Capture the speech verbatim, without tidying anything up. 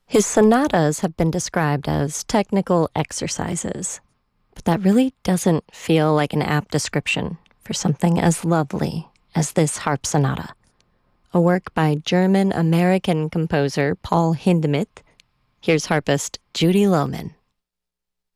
His sonatas have been described as technical exercises, but that really doesn't feel like an apt description for something as lovely as this harp sonata, a work by German-American composer Paul Hindemith. Here's harpist Judy Lohman.